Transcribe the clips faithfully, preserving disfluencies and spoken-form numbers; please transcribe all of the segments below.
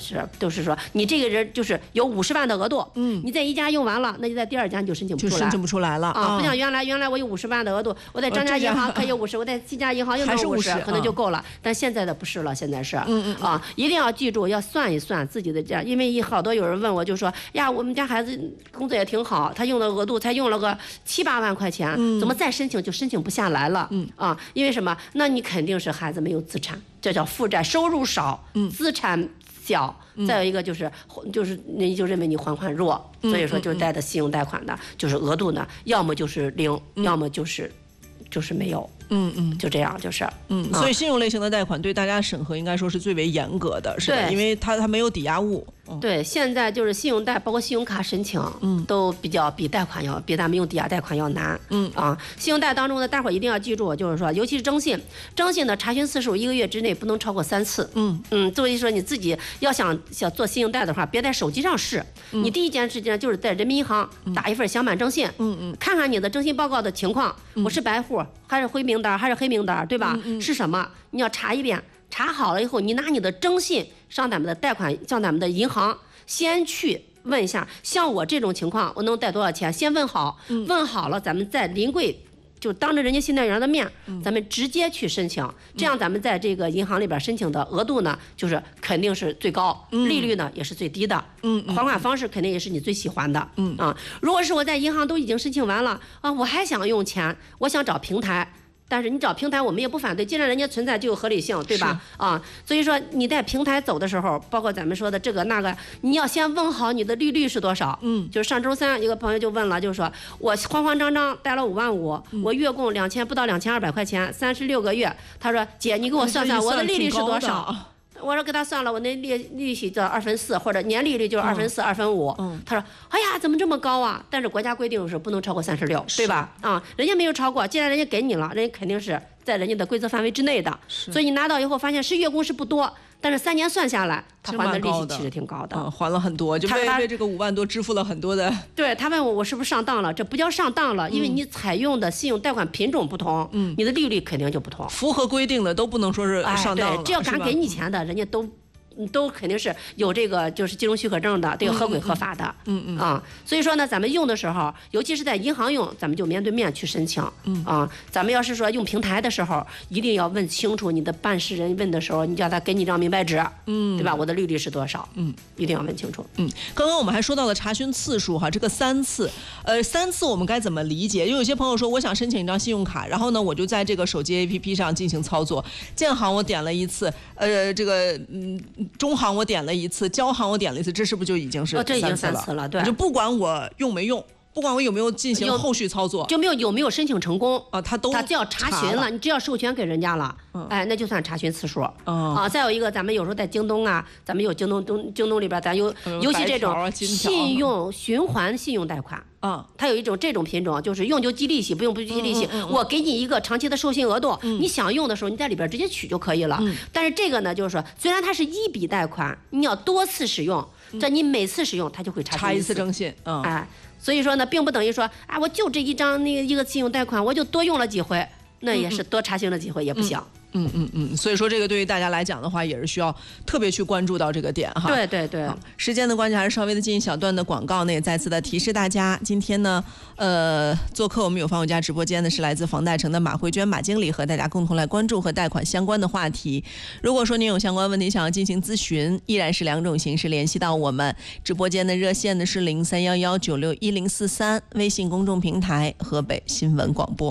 是都是说你这个人就是有五十万的额度，嗯，你在一家用完了，那就在第二家你就申请不出来， 就申请不出来了啊！不像原来，原来我有五十万的额度，我在张家银行可以五十，我在西家银行又能五十，可能就够了。但现在的不是了，现在是，嗯嗯啊，一定要记住要算一算自己的这样，因为好多有人问我就说呀，我们家孩子工作也挺好，他用的额度才用了个七八万块钱，怎么再申请就申请不下来了？嗯啊，因为什么？那你肯定是孩子没有资产，这叫负债，收入少，资产小。再有一个就是，就是人就认为你还款弱，所以说就贷的信用贷款的，就是额度呢，要么就是零，要么就是就是没有。 嗯嗯， 就这样，就是嗯，所以信用类型的贷款对大家审核应该说是最为严格的，是吧？因为它它没有抵押物。 嗯、对，现在就是信用贷，包括信用卡申请，嗯，都比较比贷款要比咱们用抵押贷款要难。嗯啊，信用贷当中呢，待会儿一定要记住，就是说，尤其是征信，征信的查询次数一个月之内不能超过三次。嗯嗯，所以说你自己要想想做信用贷的话，别在手机上试，嗯、你第一件事情就是在人民银行打一份详版征信，嗯嗯，看看你的征信报告的情况，嗯、我是白户还是灰名单还是黑名单，对吧？嗯嗯、是什么？你要查一遍。查好了以后，你拿你的征信上咱们的贷款，上咱们的银行，先去问一下，像我这种情况，我能贷多少钱？先问好，嗯、问好了，咱们再临柜，就当着人家信贷员的面，嗯、咱们直接去申请，这样咱们在这个银行里边申请的额度呢，就是肯定是最高，嗯、利率呢也是最低的，嗯、还款方式肯定也是你最喜欢的，嗯啊。如果是我在银行都已经申请完了啊，我还想用钱，我想找平台。但是你找平台，我们也不反对，既然人家存在就有合理性，对吧？啊，所以说你在平台走的时候，包括咱们说的这个那个，你要先问好你的利率是多少。嗯，就是上周三一个朋友就问了，就是说我慌慌张张贷了五万五，嗯、我月供两千不到两千二百块钱，三十六个月，他说姐你给我算算我的利率是多少？我说给他算了，我那利利息叫二分四，或者年利率就是二分四、二分五。嗯，他说，哎呀，怎么这么高啊？但是国家规定是不能超过三十六，对吧？啊，人家没有超过，既然人家给你了，人家肯定是在人家的规则范围之内的。所以你拿到以后发现是月供是不多，但是三年算下来，他还的利息其实挺高的， 嗯，还了很多，就为为这个五万多支付了很多的。 对，他问我我是不是上当了？这不叫上当了，因为你采用的信用贷款品种不同，嗯，你的利率肯定就不同。 符合规定的都不能说是上当了， 哎、对，只要敢给你钱的，人家都。都肯定是有这个就是金融许可证的，这个合规合法的，嗯嗯啊，所以说呢，咱们用的时候，尤其是在银行用，咱们就面对面去申请，嗯啊，咱们要是说用平台的时候，一定要问清楚你的办事人问的时候，你叫他给你张明白纸，嗯，对吧？我的利率是多少？嗯，一定要问清楚。 嗯，刚刚我们还说到了查询次数哈，这个三次，呃，三次我们该怎么理解？因为有些朋友说，我想申请一张信用卡，然后呢，我就在这个手机 A P P 上进行操作，建行我点了一次，呃，这个嗯。中行我点了一次，交行我点了一次，这是不是就已经是三次了？哦， 这已经三次了，对。 就不管我用没用，不管我有没有进行后续操作， 就没有有没有申请成功啊，他都他就要查询了，你只要授权给人家了，嗯、哎，那就算查询次数。嗯、啊，再有一个，咱们有时候在京东啊，咱们有京东东京东里边，咱有尤其这种信用循环信用贷款。嗯，它有一种这种品种，就是用就计利息，不用不计利息。嗯嗯嗯、我给你一个长期的授信额度，嗯、你想用的时候，你在里边直接取就可以了。嗯、但是这个呢，就是说，虽然它是一笔贷款，你要多次使用，这你每次使用它就会查查一次征信。嗯， 哎，所以说呢，并不等于说啊，我就这一张那个一个信用贷款，我就多用了几回，那也是多查询了几回也不行。 嗯嗯嗯嗯，所以说这个对于大家来讲的话，也是需要特别去关注到这个点哈。 对对对。 时间的关系，还是稍微的进一小段的广告呢，也再次的提示大家，今天呢，呃，做客我们有房有家直播间的是来自房贷城的马慧娟马经理，和大家共同来关注和贷款相关的话题。如果说您有相关问题想要进行咨询，依然是两种形式联系到我们直播间的热线呢是零三幺幺九六一零四三，微信公众平台河北新闻广播。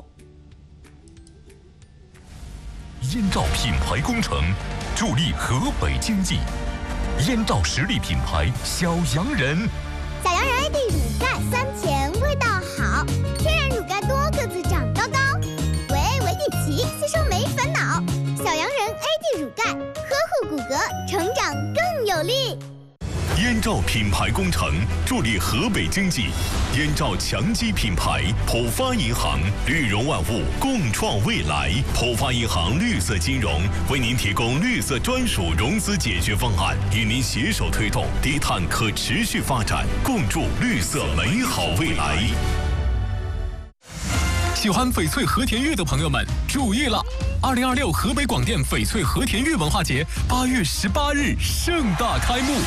燕赵品牌工程助力河北经济，燕赵实力品牌小洋人， 小洋人 A D 乳钙酸甜味道好，天然乳钙多，个子长高高，维维一起吸收没烦恼。小洋人 A D 乳钙呵护骨骼，成长更有力。 燕赵品牌工程助力河北经济，燕赵强基品牌，浦发银行，绿融万物，共创未来。浦发银行绿色金融为您提供绿色专属融资解决方案，与您携手推动低碳可持续发展，共筑绿色美好未来。喜欢翡翠和田玉的朋友们注意了！二零二六河北广电翡翠和田玉文化节八月十八日盛大开幕。